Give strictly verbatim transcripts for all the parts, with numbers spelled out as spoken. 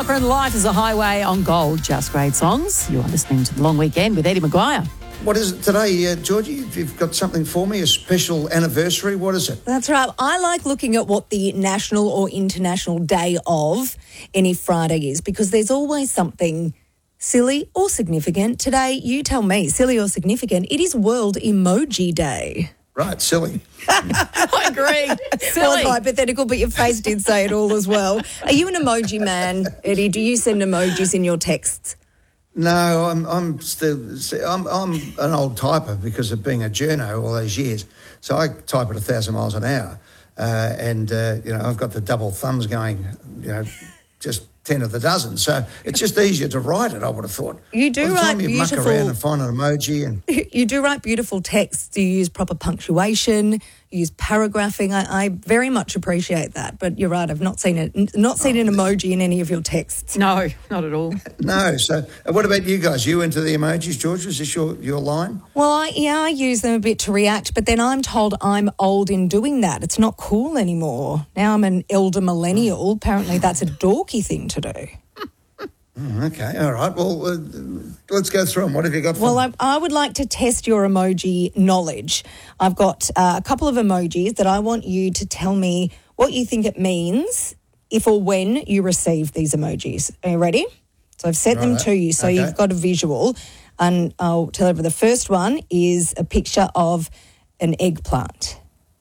Parker and Life is a Highway on Gold. Just great songs. You are listening to The Long Weekend with Eddie Maguire. What is it today, uh, Georgie? You've got something for me, a special anniversary. What is it? That's right. I like looking at what the national or international day of any Friday is because there's always something silly or significant. Today, you tell me, silly or significant, it is World Emoji Day. Right, silly. I agree. Silly. Well, it's hypothetical, but your face did say it all as well. Are you an emoji man, Eddie? Do you send emojis in your texts? No, I'm I'm still I'm I'm an old typer because of being a journo all those years. So I type at a thousand miles an hour, uh, and uh, you know I've got the double thumbs going, you know, just ten of the dozen. So it's just easier to write it. I would have thought. You do By the write time you beautiful. muck around and find an emoji and You do write beautiful texts. You use proper punctuation. You use paragraphing. I, I very much appreciate that. But you're right. I've not seen it. Not seen an emoji in any of your texts. No, not at all. no. So uh, what about you guys? You into the emojis, George? Is this your your line? Well, I, yeah, I use them a bit to react, but then I'm told I'm old in doing that. It's not cool anymore. Now I'm an elder millennial. Apparently that's a dorky thing to do. Mm, okay, all right. Well, uh, let's go through them. What have you got for Well, me? I, I would like to test your emoji knowledge. I've got uh, a couple of emojis that I want you to tell me what you think it means if or when you receive these emojis. Are you ready? So I've sent them Righto. to you, so Okay. you've got a visual. And I'll tell you, the first one is a picture of an eggplant.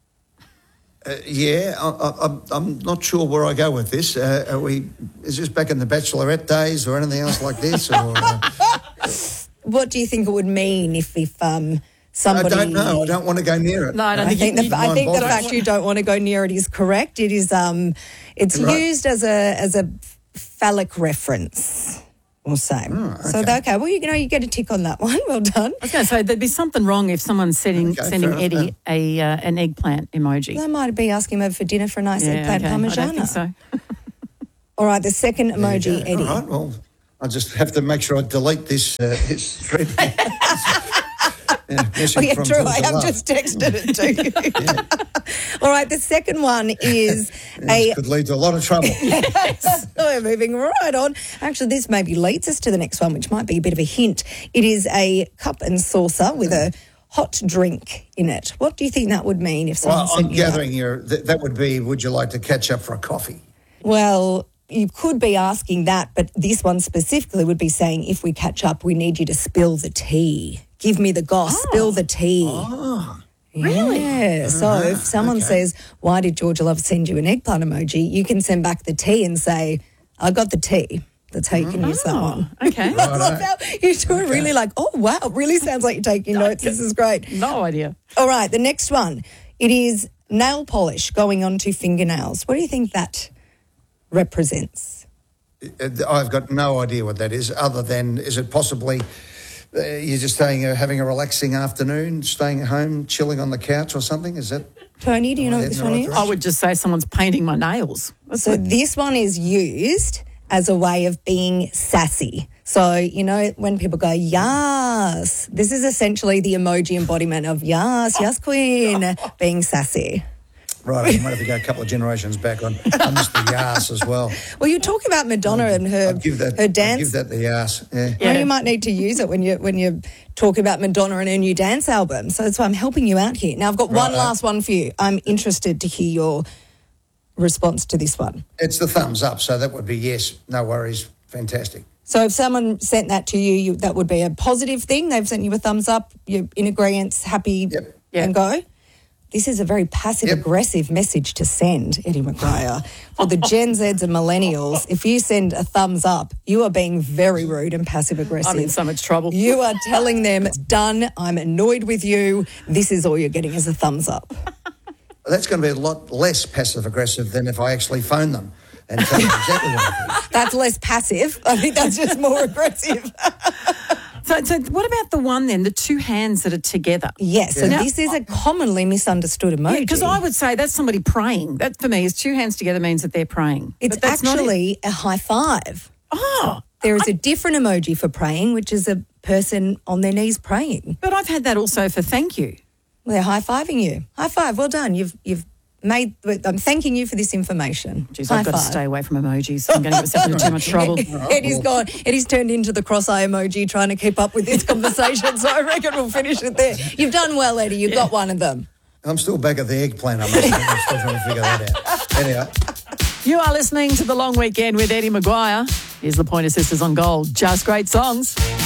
Uh, yeah, I, I, I'm- I'm not sure where I go with this. Uh, are we? Is this back in the Bachelorette days or anything else like this? Or uh, What do you think it would mean if, if um, I somebody... don't know. I don't want to go near it. No, I don't I think, think you, the, you, I mind think the bothering. fact you don't want to go near it is correct. It is um, it's Right. used as a as a phallic reference, we'll say. Oh, So okay. okay, well you know you get a tick on that one. Well done. I was going to say there'd be something wrong if someone's sending Okay, sending fair Eddie enough. a uh, an eggplant emoji. I might be asking him over for dinner for a nice Yeah, eggplant okay. I parmigiana. don't think so. All right, the second There you emoji, go. Eddie. All right. Well, I just have to make sure I delete this uh, this thread. Yeah, message Oh yeah, from true. Georgia I have Love. just texted it to you. All right, the second one is This a could lead to a lot of trouble. Yes. We're moving right on. Actually, this maybe leads us to the next one, which might be a bit of a hint. It is a cup and saucer with a hot drink in it. What do you think that would mean if someone Well, sent I'm you that? gathering your th- that would be. Would you like to catch up for a coffee? Well, you could be asking that, but this one specifically would be saying, if we catch up, we need you to spill the tea. Give me the goss, spill the tea. Oh, Really? Yeah. So if someone okay. says, why did Georgia Love send you an eggplant emoji? You can send back the tea and say, I got the tea. That's how you can use that one. Okay. I love how you two are really like, oh, wow, it really sounds like you're taking notes. This is great. No idea. All right, the next one. It is nail polish going onto fingernails. What do you think that represents? Uh, I've got no idea what that is, other than is it possibly uh, you're just staying, uh, having a relaxing afternoon, staying at home, chilling on the couch or something? Is that? Tony, do you know what heading this in one the is? right I would just say someone's painting my nails. That's So it. this one is used as a way of being sassy. So, you know, when people go, yes, this is essentially the emoji embodiment of yes, yes, queen, being sassy. Right, I might have to go a couple of generations back on. I missed the ass as well. Well, you talk about Madonna and her, I'd give that. her I'd dance. give that the ass. Yeah. Well, Yeah. you might need to use it when you when you talk about Madonna and her new dance album. So that's why I'm helping you out here. Now I've got one Right. last one for you. I'm interested to hear your response to this one. It's the thumbs up, so that would be yes. No worries. Fantastic. So if someone sent that to you, you that would be a positive thing. They've sent you a thumbs up. You're in agreement, happy, Yep. and go. This is a very passive-aggressive message to send, Eddie McGuire. For the Gen Zs and millennials, if you send a thumbs up, you are being very rude and passive-aggressive. I'm in so much trouble. You are telling them, it's done, I'm annoyed with you, this is all you're getting is a thumbs up. That's going to be a lot less passive aggressive than if I actually phone them and tell them exactly what I think. That's less passive. I think that's just more aggressive. So, so what about the one then, the two hands that are together? Yes, so Yeah. this is a commonly misunderstood emoji. Because I would say that's somebody praying. That for me is two hands together means that they're praying. It's But that's not it. actually a high five. Oh, There is a different emoji for praying, which is a person on their knees praying. but I've had that also for thank you. They're high-fiving you. High five, well done. You've you've made. I'm thanking you for this information. Jeez, High I've got five. to stay away from emojis. I'm going to get myself into too much trouble. Eddie's gone. Eddie's turned into the cross-eye emoji trying to keep up with this conversation, so I reckon we'll finish it there. You've done well, Eddie. You've got one of them. I'm still back at the eggplant. I'm still trying to figure that out. Anyway. You are listening to The Long Weekend with Eddie Maguire. Here's the Pointer Sisters on Gold. Just great songs.